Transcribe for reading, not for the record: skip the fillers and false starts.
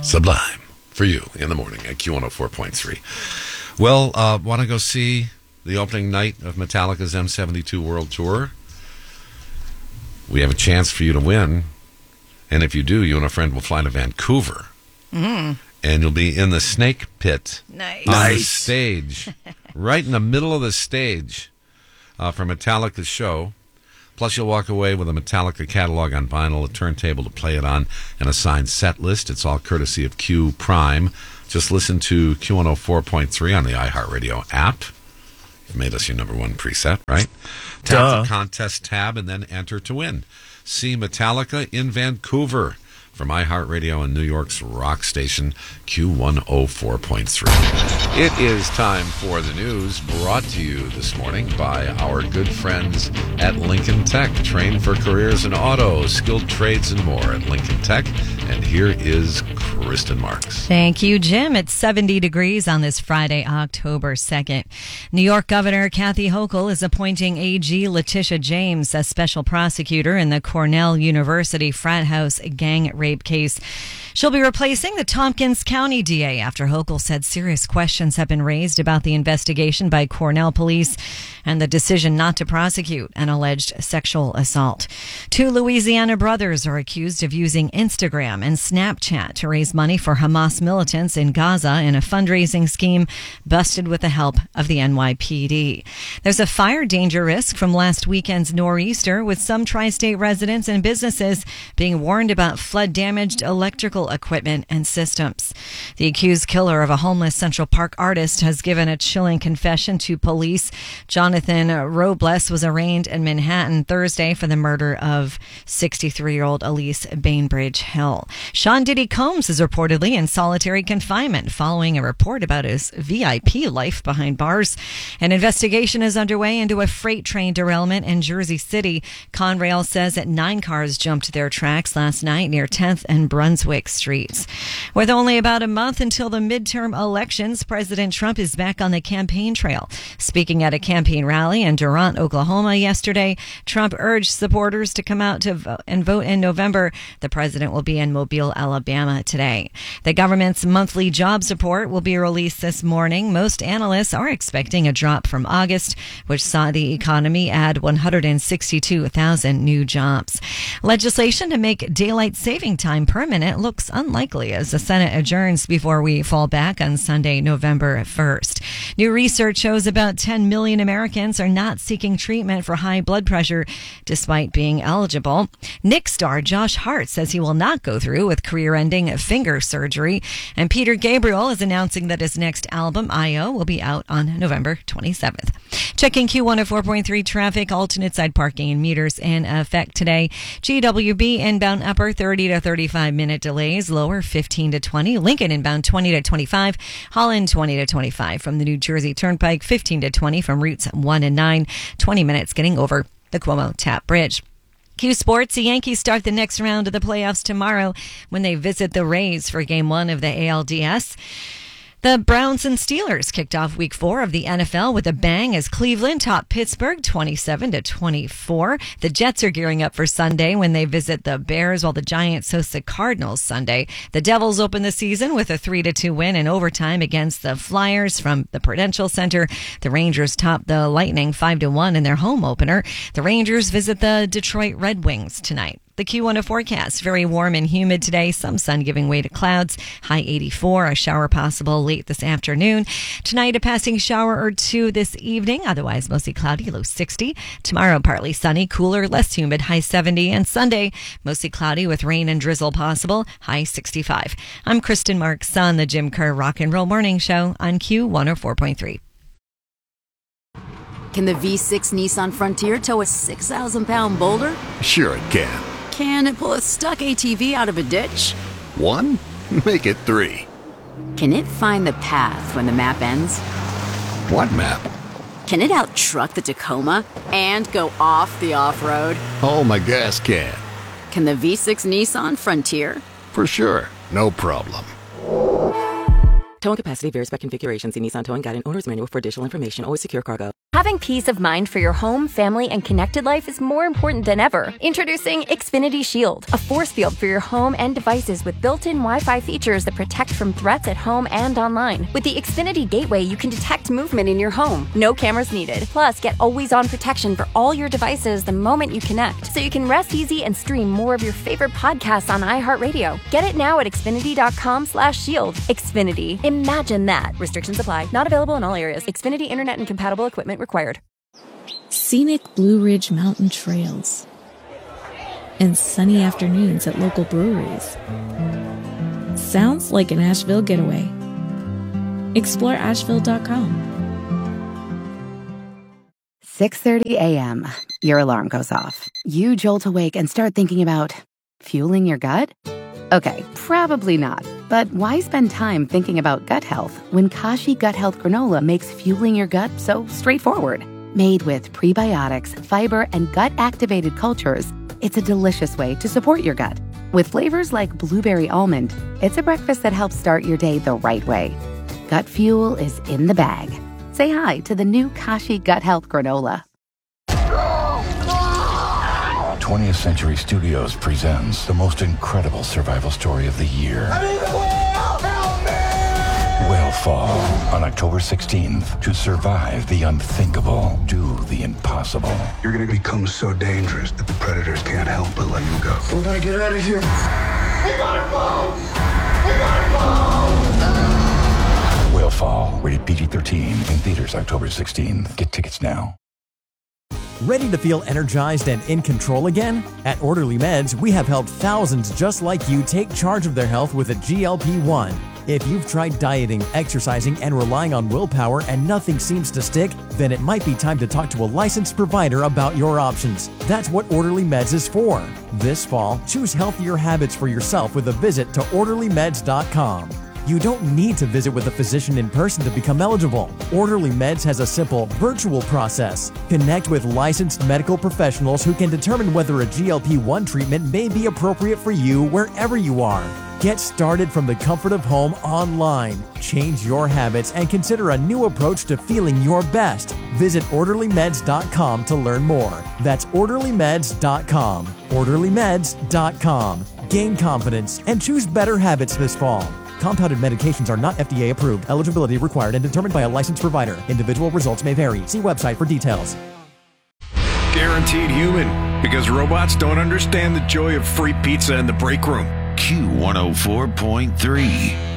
Sublime for you in the morning at Q104.3. Well, want to go see the opening night of Metallica's M72 World Tour? We have a chance for you to win. And if you do, you and a friend will fly to Vancouver. And you'll be in the Snake Pit. Nice. On the stage. Right in the middle of the stage for Metallica's show. Plus, you'll walk away with a Metallica catalog on vinyl, a turntable to play it on, and a signed set list. It's all courtesy of Q Prime. Just listen to Q104.3 on the iHeartRadio app. You've made us your number one preset, right? Tap the contest tab and then enter to win. See Metallica in Vancouver from iHeartRadio and New York's rock station, Q104.3. It is time for the news, brought to you this morning by our good friends at Lincoln Tech. Train for careers in auto, skilled trades, and more at Lincoln Tech. And here is Kristen Marks. Thank you, Jim. It's 70 degrees on this Friday, October 2nd. New York Governor Kathy Hochul is appointing AG Letitia James as special prosecutor in the Cornell University frat house gang rape case. She'll be replacing the Tompkins County DA after Hochul said serious questions have been raised about the investigation by Cornell police and the decision not to prosecute an alleged sexual assault. Two Louisiana brothers are accused of using Instagram and Snapchat to raise money for Hamas militants in Gaza in a fundraising scheme busted with the help of the NYPD. There's a fire danger risk from last weekend's nor'easter, with some tri-state residents and businesses being warned about flood-damaged electrical equipment and systems. The accused killer of a homeless Central Park artist has given a chilling confession to police. Jonathan Robles was arraigned in Manhattan Thursday for the murder of 63-year-old Elise Bainbridge Hill. Sean Diddy Combs is reportedly in solitary confinement following a report about his VIP life behind bars. An investigation is underway into a freight train derailment in Jersey City. Conrail says that 9 cars jumped their tracks last night near 10th and Brunswick streets. With only about a month until the midterm elections, President Trump is back on the campaign trail. Speaking at a campaign rally in Durant, Oklahoma yesterday, Trump urged supporters to come out to vote and vote in November. The president will be in Mobile, Alabama today. The government's monthly jobs report will be released this morning. Most analysts are expecting a drop from August, which saw the economy add 162,000 new jobs. Legislation to make daylight saving time permanent looks unlikely as the Senate adjourns before we fall back on Sunday, November 1st. New research shows about 10 million Americans are not seeking treatment for high blood pressure despite being eligible. Nick star Josh Hart says he will not go through with career-ending finger surgery. And Peter Gabriel is announcing that his next album, I.O., will be out on November 27th. Checking Q104.3 traffic, alternate side parking and meters in effect today. GWB inbound upper 30 to 35 minute delays, lower 15 to 20. Lincoln inbound 20 to 25. Holland 20 to 25 from the New Jersey Turnpike, 15 to 20 from routes 1 and 9. 20 minutes getting over the Cuomo Tap Bridge. Q Sports, the Yankees start the next round of the playoffs tomorrow when they visit the Rays for Game 1 of the ALDS. The Browns and Steelers kicked off Week 4 of the NFL with a bang as Cleveland topped Pittsburgh 27-24. The Jets are gearing up for Sunday when they visit the Bears, while the Giants host the Cardinals Sunday. The Devils open the season with a 3-2 win in overtime against the Flyers from the Prudential Center. The Rangers topped the Lightning 5-1 in their home opener. The Rangers visit the Detroit Red Wings tonight. The Q1 forecast, very warm and humid today. Some sun giving way to clouds. High 84, a shower possible late this afternoon. Tonight, a passing shower or two this evening. Otherwise, mostly cloudy, low 60. Tomorrow, partly sunny, cooler, less humid, high 70. And Sunday, mostly cloudy with rain and drizzle possible, high 65. I'm Kristen Marks on the Jim Kerr Rock and Roll Morning Show on Q104.3. Can the V6 Nissan Frontier tow a 6,000-pound boulder? Sure it can. Can it pull a stuck ATV out of a ditch? 1? Make it 3. Can it find the path when the map ends? What map? Can it out-truck the Tacoma and go off the off-road? Oh, my gas can. Can the V6 Nissan Frontier? For sure. No problem. Towing capacity varies by configuration. See Nissan Towing Guide and Owner's Manual for additional information. Always secure cargo. Having peace of mind for your home, family, and connected life is more important than ever. Introducing Xfinity Shield, a force field for your home and devices with built-in Wi-Fi features that protect from threats at home and online. With the Xfinity Gateway, you can detect movement in your home. No cameras needed. Plus, get always-on protection for all your devices the moment you connect, so you can rest easy and stream more of your favorite podcasts on iHeartRadio. Get it now at Xfinity.com/shield. Xfinity. Imagine that. Restrictions apply. Not available in all areas. Xfinity Internet and compatible equipment required. Scenic Blue Ridge Mountain trails and sunny afternoons at local breweries. Sounds like an Asheville getaway. Explore Asheville.com. 6:30 a.m. Your alarm goes off. You jolt awake and start thinking about fueling your gut? Okay, probably not. But why spend time thinking about gut health when Kashi Gut Health Granola makes fueling your gut so straightforward? Made with prebiotics, fiber, and gut-activated cultures, it's a delicious way to support your gut. With flavors like blueberry almond, it's a breakfast that helps start your day the right way. Gut fuel is in the bag. Say hi to the new Kashi Gut Health Granola. 20th Century Studios presents the most incredible survival story of the year. Whale on October 16th. To survive the unthinkable, do the impossible. You're going to become so dangerous that the predators can't help but let you go. We gotta get out of here. We gotta go! Whale Fall, rated PG-13, in theaters October 16th. Get tickets now. Ready to feel energized and in control again? At Orderly Meds, we have helped thousands just like you take charge of their health with a GLP-1. If you've tried dieting, exercising, and relying on willpower and nothing seems to stick, then it might be time to talk to a licensed provider about your options. That's what Orderly Meds is for. This fall, choose healthier habits for yourself with a visit to orderlymeds.com. You don't need to visit with a physician in person to become eligible. Orderly Meds has a simple, virtual process. Connect with licensed medical professionals who can determine whether a GLP-1 treatment may be appropriate for you wherever you are. Get started from the comfort of home online. Change your habits and consider a new approach to feeling your best. Visit orderlymeds.com to learn more. That's orderlymeds.com. orderlymeds.com. Gain confidence and choose better habits this fall. Compounded medications are not FDA approved. Eligibility required and determined by a licensed provider. Individual results may vary. See website for details. Guaranteed human, because robots don't understand the joy of free pizza in the break room. Q104.3.